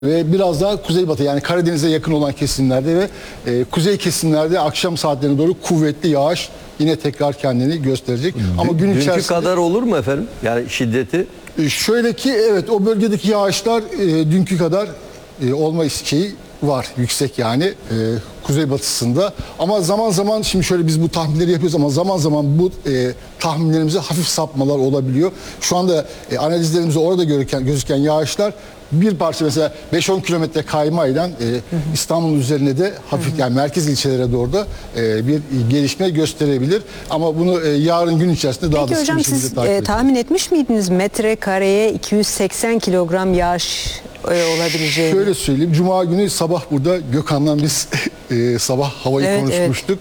ve biraz daha kuzeybatı, yani Karadeniz'e yakın olan kesimlerde ve kuzey kesimlerde akşam saatlerine doğru kuvvetli yağış yine tekrar kendini gösterecek. Ama gün içerisinde dünkü kadar olur mu efendim? Yani şiddeti? Şöyle ki evet, o bölgedeki yağışlar dünkü kadar olma şeyi var, yüksek yani kuzeybatısında. Ama zaman zaman, şimdi şöyle biz bu tahminleri yapıyoruz ama zaman zaman bu tahminlerimize hafif sapmalar olabiliyor. Şu anda analizlerimizde orada gözüken yağışlar bir parça, mesela 5-10 kilometre kaymayla İstanbul'un üzerine de hafif, yani merkez ilçelere doğru da bir gelişme gösterebilir. Ama bunu yarın gün içerisinde daha da Peki hocam, siz tahmin etmiş miydiniz metrekareye 280 kilogram yağış olabileceğini? Şöyle söyleyeyim, Cuma günü sabah burada Gökhan'la biz sabah havayı konuşmuştuk.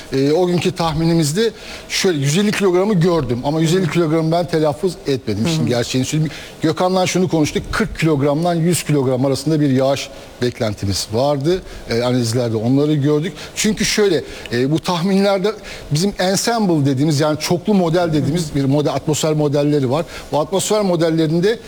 O günkü tahminimizde şöyle 150 kilogramı gördüm ama 150 kilogramı ben telaffuz etmedim. Şimdi gerçeğini söyleyeyim. Gökhan'la şunu konuştuk, 40 kilogramdan 100 kilogram arasında bir yağış beklentimiz vardı. Analizlerde onları gördük. Çünkü şöyle bu tahminlerde bizim ensemble dediğimiz, yani çoklu model dediğimiz bir model, atmosfer modelleri var. Bu atmosfer modellerinde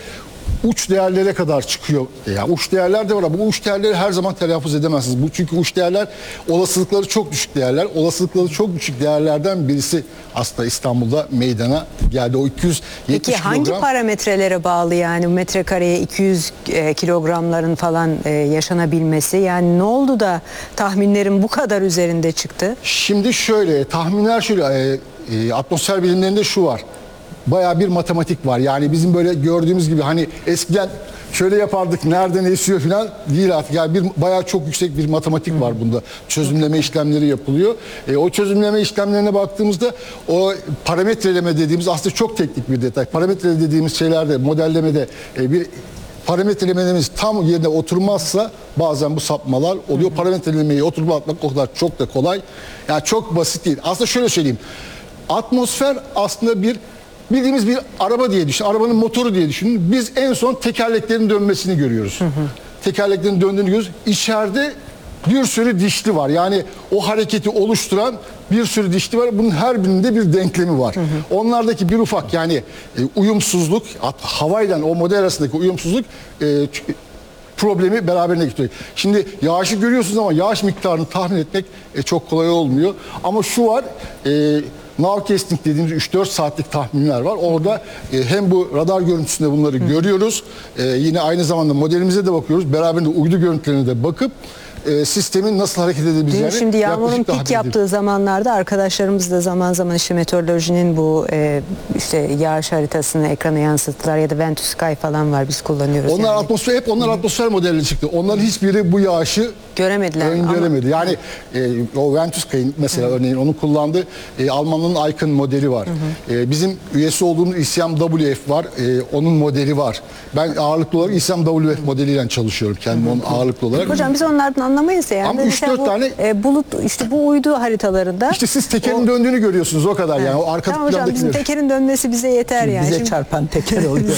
uç değerlere kadar çıkıyor. Yani uç değerler de var ama bu uç değerleri her zaman telaffuz edemezsiniz. Bu çünkü uç değerler olasılıkları çok düşük değerler. Olasılıkları çok düşük değerlerden birisi aslında İstanbul'da meydana geldi. O 270 Peki hangi kilogram parametrelere bağlı, yani metrekareye 200 kilogramların falan yaşanabilmesi? Yani ne oldu da tahminlerin bu kadar üzerinde çıktı? Şimdi şöyle, tahminler şöyle, atmosfer bilimlerinde şu var. Bayağı bir matematik var. Yani bizim böyle gördüğümüz gibi, hani eskiden şöyle yapardık, nereden esiyor falan değil artık. Yani bayağı çok yüksek bir matematik var bunda. Çözümleme işlemleri yapılıyor. O çözümleme işlemlerine baktığımızda o parametreleme dediğimiz aslında çok teknik bir detay. Parametre dediğimiz şeylerde, modellemede bir parametrelememiz tam yerine oturmazsa bazen bu sapmalar oluyor. Parametrelemeyi oturma atmak o kadar çok da kolay. Yani çok basit değil. Aslında şöyle söyleyeyim. Atmosfer aslında bildiğimiz bir araba diye düşünün. Arabanın motoru diye düşünün. Biz en son tekerleklerin dönmesini görüyoruz. Tekerleklerin döndüğünü görüyoruz. İçeride bir sürü dişli var. Yani o hareketi oluşturan bir sürü dişli var. Bunun her birinde bir denklemi var. Onlardaki bir ufak, yani uyumsuzluk, havayla o model arasındaki uyumsuzluk problemi beraberine getiriyor. Şimdi yağışı görüyorsunuz ama yağış miktarını tahmin etmek çok kolay olmuyor. Ama şu var, nowcasting dediğimiz 3-4 saatlik tahminler var. Orada hem bu radar görüntüsünde bunları görüyoruz. Yine aynı zamanda modelimize de bakıyoruz. Beraberinde uydu görüntülerine de bakıp sistemin nasıl hareket edebileceğini. Şimdi yağmurun pik yaptığı zamanlarda arkadaşlarımız da zaman zaman işte meteorolojinin bu işte yağış haritasını ekrana yansıttılar ya da Ventus Sky falan var, biz kullanıyoruz. Onlar yani atmosfer, hep onlar atmosfer modelleri çıktı. Onların hiçbiri bu yağışı öngöremedi. Yani o Ventus Sky'in mesela örneğin onun kullandığı Almanların Icon modeli var. Bizim üyesi olduğumuz ICMWF var. Onun modeli var. Ben ağırlıklı olarak ICMWF modeliyle çalışıyorum kendim, onun ağırlıklı olarak. Hocam biz onlardan anlamayız yani. Ama 3-4 tane bulut, işte bu uydu haritalarında. İşte siz tekerin döndüğünü görüyorsunuz, o kadar yani. O arka tamam hocam, bizim tekerin dönmesi bize yeter yani. Bize çarpan teker oluyor.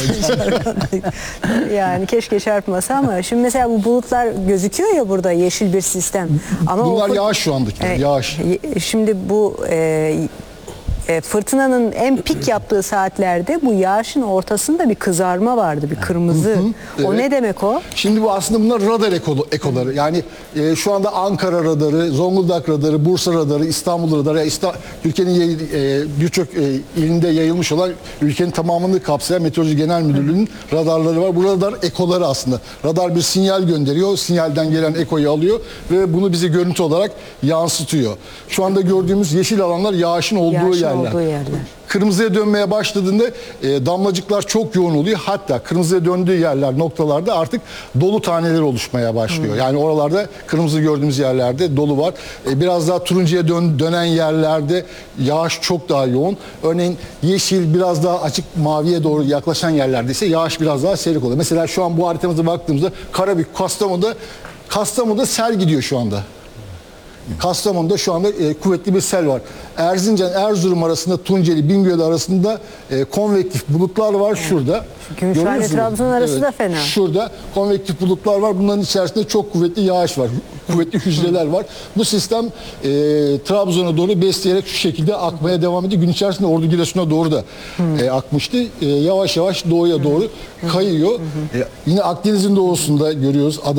Yani keşke çarpmasa ama şimdi mesela bu bulutlar gözüküyor ya burada, yeşil bir sistem. Ama bunlar yağış şu andaki. Yağış. Şimdi bu fırtınanın en pik yaptığı saatlerde bu yağışın ortasında bir kızarma vardı, bir kırmızı. O ne demek o? Şimdi bu aslında bunlar radar ekoları. Yani şu anda Ankara radarı, Zonguldak radarı, Bursa radarı, İstanbul radarı, Türkiye'nin birçok ilinde yayılmış olan, ülkenin tamamını kapsayan Meteoroloji Genel Müdürlüğü'nün radarları var. Bu radar ekoları aslında. Radar bir sinyal gönderiyor. O sinyalden gelen ekoyu alıyor ve bunu bize görüntü olarak yansıtıyor. Şu anda gördüğümüz yeşil alanlar yağışın olduğu yerler. Kırmızıya dönmeye başladığında damlacıklar çok yoğun oluyor. Hatta kırmızıya döndüğü yerler, noktalarda artık dolu taneleri oluşmaya başlıyor. Yani oralarda kırmızı gördüğümüz yerlerde dolu var. Biraz daha turuncuya dönen yerlerde yağış çok daha yoğun. Örneğin yeşil, biraz daha açık maviye doğru yaklaşan yerlerde ise yağış biraz daha seyrek oluyor. Mesela şu an bu haritamıza baktığımızda Karabük, Kastamonu'da sel gidiyor şu anda. Kastamonu'da şu anda kuvvetli bir sel var. Erzincan, Erzurum arasında, Tunceli, Bingöl arasında konvektif bulutlar var şurada. Gümüşhane, Görüyor musunuz? Trabzon arası da fena. Şurada konvektif bulutlar var. Bunların içerisinde çok kuvvetli yağış var. Kuvvetli hücreler var. Bu sistem Trabzon'a doğru besleyerek şu şekilde akmaya devam ediyor. Gün içerisinde Ordu Giresun'a doğru da akmıştı. Yavaş yavaş doğuya doğru kayıyor. Yine Akdeniz'in doğusunda görüyoruz.